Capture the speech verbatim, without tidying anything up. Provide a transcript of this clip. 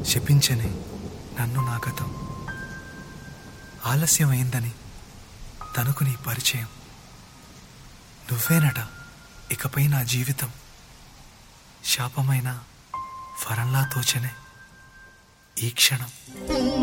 శపించని నన్ను నా గతం, ఆలస్యమైందని తనకు నీ పరిచయం. నువ్వేనట ఇకపై నా జీవితం, శాపమైన వరంలా తోచనే ఈ క్షణం.